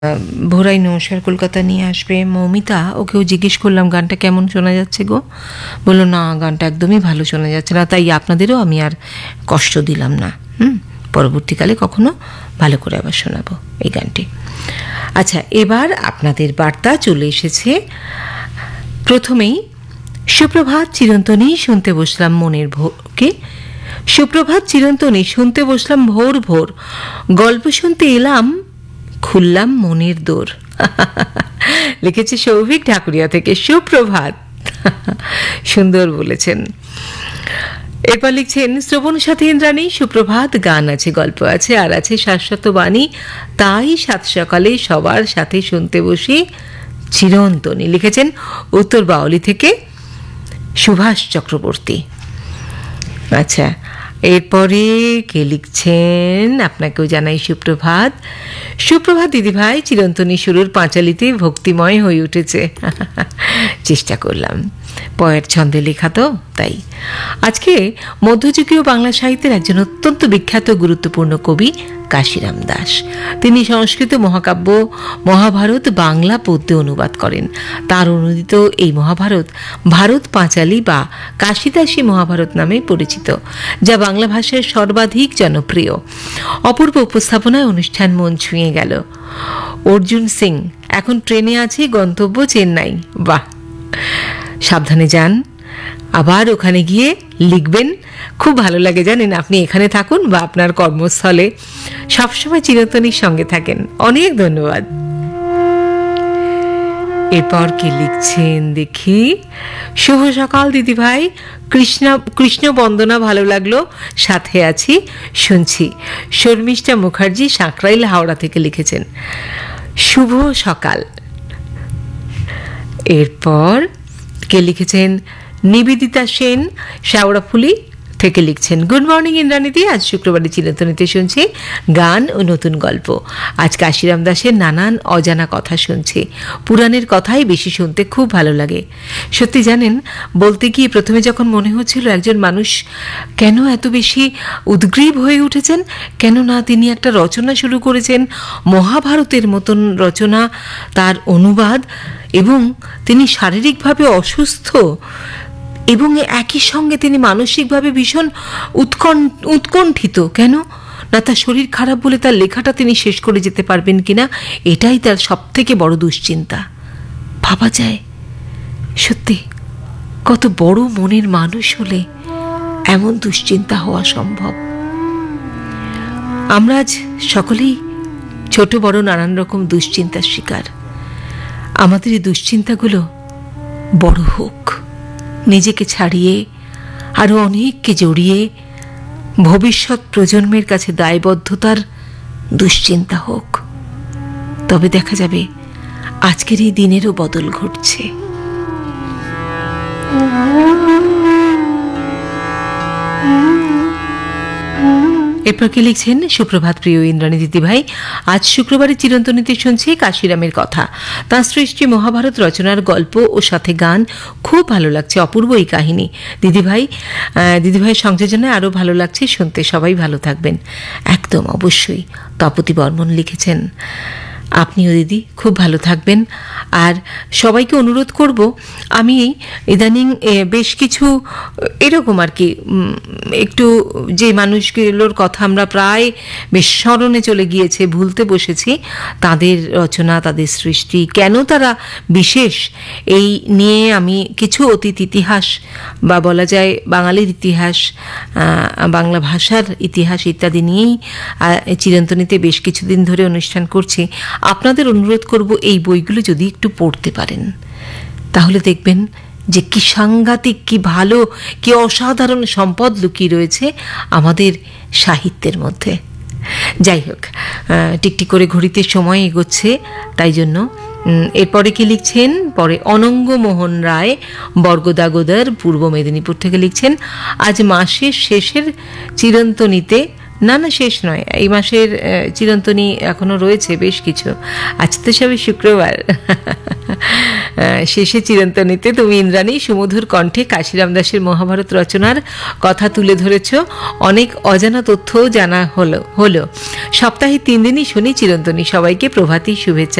ভোরাই নমস্কার কলকাতা নিয়ে আসবে মৌমিতা। ওকেও জিজ্ঞেস করলাম গানটা কেমন শোনা যাচ্ছে গো, বললো না গানটা একদমই ভালো শোনা যাচ্ছে না, তাই আপনাদেরও আমি আর কষ্ট দিলাম না। পরবর্তীকালে কখনো ভালো করে আবার শোনাবো এই গানটি। আচ্ছা, এবার আপনাদের বার্তা চলে এসেছে। প্রথমেই সুপ্রভাত চিরন্তনী শুনতে বসলাম মনের ভোরকে। সুপ্রভাত চিরন্তনী শুনতে বসলাম ভোর ভোর, গল্প শুনতে এলাম খুললাম মনের দোর। লিখেছে সৌভিক ঢাকুরিয়া থেকে। সুপ্রভাত, সুন্দর বলেছেন। এরপর লিখছেন শ্রবণ সাথী ইন্দ্রাণী, সুপ্রভাত, গান আছে, গল্প আছে, আর আছে শাশ্বত বাণী, তাই সাত সকালে সবার সাথে শুনতে বসি চিরন্তনী। লিখেছেন উত্তর বাউলি থেকে সুভাষ চক্রবর্তী। আচ্ছা, এরপরে কে লিখছেন, আপনাকেও জানাই সুপ্রভাত। সুপ্রভাত দিদিভাই, চিরন্তনী শুরুর পাঁচালিতে ভক্তিময় হয়ে উঠেছে। চেষ্টা করলাম, পয়ের ছন্দে লেখা তো তাই। আজকে মধ্যযুগীয় বাংলা সাহিত্যের একজন অত্যন্ত বিখ্যাত গুরুত্বপূর্ণ কবি কাশিরাম দাস। তিনি সংস্কৃত মহাকাব্য মহাভারত বাংলা পদ্যে অনুবাদ করেন। তার অনুদিত এই মহাভারত ভারত পাঁচালী বা কাশিদাসী মহাভারত নামে পরিচিত, যা বাংলা ভাষায় সর্বাধিক জনপ্রিয়। অপূর্ব উপস্থাপনায় অনুষ্ঠান মন ছুঁয়ে গেল। অর্জুন সিং এখন ট্রেনে আছে, গন্তব্য চেন্নাই। বাহ, সাবধানে যান, আবার ওখানে গিয়ে লিখবেন। খুব ভালো লাগে জানেন, আপনি এখানে থাকুন বা আপনার কর্মস্থলে সবসময় চিরন্তনীর সঙ্গে থাকেন। অনেক ধন্যবাদ। এরপর কে লিখছেন দেখি। শুভ সকাল দিদিভাই, কৃষ্ণ বন্দনা ভালো লাগলো, সাথে আছি, শুনছি। শর্মিষ্ঠা মুখার্জি সাঁকরাইল হাওড়া থেকে লিখেছেন শুভ সকাল। এরপর কে লিখেছেন নিবেদিতা সেন শেওড়াফুলি থেকে লিখছেন গুড মর্নিং ইন্দ্রাণীদি, আজ শুক্রবারে চিরন্তনীতে শুনছি গান ও নতুন গল্প। আজ কাশিরাম দাসের নানান অজানা কথা শুনছি। পুরাণের কথাই বেশি শুনতে খুব ভালো লাগে। সত্যি জানেন, বলতে গিয়ে প্রথমে যখন মনে হচ্ছিল একজন মানুষ কেন এত বেশি উদ্গ্রীব হয়ে উঠেছেন, কেননা তিনি একটা রচনা শুরু করেছেন মহাভারতের মতন রচনা, তার অনুবাদ, এবং তিনি শারীরিকভাবে অসুস্থ এবং একই সঙ্গে তিনি মানসিকভাবে ভীষণ উৎকণ্ঠিত। কেন না, তার শরীর খারাপ বলে তার লেখাটা তিনি শেষ করে যেতে পারবেন কিনা, এটাই তার সবথেকে বড় দুশ্চিন্তা। ভাবা যায় সত্যি কত বড় মনের মানুষ হলে এমন দুশ্চিন্তা হওয়া সম্ভব। আমরা আজ সকলেই ছোট বড় নানান রকম দুশ্চিন্তার শিকার। আমাদের এই দুশ্চিন্তাগুলো বড় হোক, নিজেকে ছাড়িয়ে আরো অনেককে জড়িয়ে ভবিষ্যৎ প্রজন্মের কাছে দায়বদ্ধতার দুশ্চিন্তা হোক, তবে দেখা যাবে আজকের এই দিনেরও বদল ঘটছে। এরপর কি লিখছেন সুপ্রভাত প্রিয় ইন্দ্রাণী দিদিভাই, আজ শুক্রবারে চিরন্তনীতে শুনছি কাশিরামের কথা। তাঁর সৃষ্টি মহাভারত রচনার গল্প ও সাথে গান খুব ভালো লাগছে। অপূর্ব এই কাহিনী। দিদিভাই সংযোজনে আরও ভালো লাগছে শুনতে। সবাই ভালো থাকবেন। একদম অবশ্যই। তপতি বর্মন লিখেছেন আপনিও দিদি খুব ভালো থাকবেন। আর সবাইকে অনুরোধ করব, আমি ইদানিং বেশ কিছু এরকম আর কি একটু যে মানুষগুলোর কথা আমরা প্রায় বেশ স্মরণে চলে গিয়েছে, ভুলতে বসেছি, তাদের রচনা, তাদের সৃষ্টি, কেন তারা বিশেষ, এই নিয়ে আমি কিছু অতীত ইতিহাস বা বলা যায় বাঙালির ইতিহাস, বাংলা ভাষার ইতিহাস ইত্যাদি নিয়েই চিরন্তনীতে বেশ কিছুদিন ধরে অনুষ্ঠান করছি। আপনাদের অনুরোধ করব এই বইগুলো যদি একটু পড়তে পারেন, তাহলে দেখবেন যে কি সাংঘাতিক, কি ভালো, কি অসাধারণ সম্পদ লুকিয়ে রয়েছে আমাদের সাহিত্যের মধ্যে। যাই হোক, টিকটিক করে ঘড়িতে সময় এগোচ্ছে, তাই জন্য এরপরে কি লিখছেন, পরে অনঙ্গ মোহন রায় বর্গদাগোদার পূর্ব মেদিনীপুর থেকে লিখছেন আজ মাসের শেষের চিরন্তনীতে, না শেষ নয়, এই মাসের চিরন্তনী এখনো রয়েছে বেশ কিছু। আজ তো সবে শুক্রবার। শেষে চিরন্তনীতে তুমি ইন্দ্রাণী সুমধুর কণ্ঠে কাশিরাম দাসের মহাভারত রচনার কথা তুলে ধরেছ। অনেক অজানা তথ্যও জানা হলো। সপ্তাহে 3 দিনই শুনি চিরন্তনী। সবাইকে প্রভাতী শুভেচ্ছা।